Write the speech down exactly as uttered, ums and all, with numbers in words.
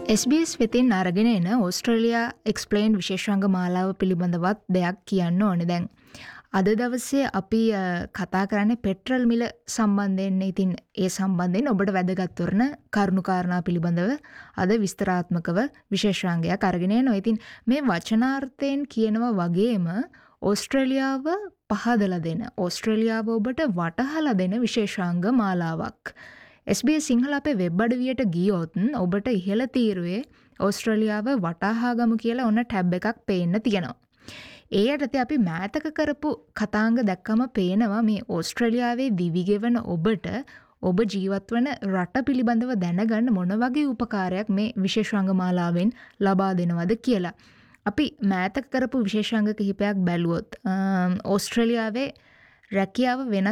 S B S වෙතින් අරගෙන එන ඕස්ට්‍රේලියා එක්ස්ප්ලේන් විශේෂාංග මාලාව පිළිබඳවත් දෙයක් කියන්න ඕනේ දැන්. අද දවසේ අපි අ, කතා කරන්නේ පෙට්‍රල් මිල සම්බන්ධයෙන්. ඉතින් ඒ සම්බන්ධයෙන් ඔබට වැදගත් වරන කරුණු කාරණා පිළිබඳව අද විස්තරාත්මකව විශේෂාංගයක් අරගෙන එනවා. ඉතින් මේ වචනාර්ථයෙන් කියනවා වගේම ඕස්ට්‍රේලියාව පහදලා දෙන, ඕස්ට්‍රේලියාව ඔබට වටහලා දෙන විශේෂාංග මාලාවක්. එස් බී එස් සිංහල අපේ වෙබ් අඩවියට ගියොත් ඔබට ඉහළ තීරුවේ ඕස්ට්‍රේලියාව වටහා ගමු කියලා ඔන්න ටැබ් එකක් පේන්න තියෙනවා. ඒ යටතේ අපි මෑතක කරපු කතාංග දැක්කම පේනවා මේ ඕස්ට්‍රේලියාවේ දිවිගෙවන ඔබට ඔබ ජීවත් වන රට පිළිබඳව දැනගන්න මොන වගේ උපකාරයක් මේ විශේෂාංග මාලාවෙන් ලබා දෙනවද කියලා. අපි මෑතක කරපු විශේෂාංග කිහිපයක් බැලුවොත් ඕස්ට්‍රේලියාවේ රැකියාව වෙනස්